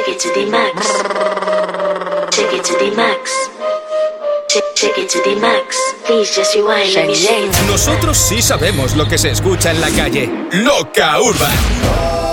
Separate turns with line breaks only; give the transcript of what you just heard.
Take it to the max. Take it to the max. Take it to the max. Please just rewind, let me see.
Nosotros sí sabemos lo que se escucha en la calle. Loca Urban.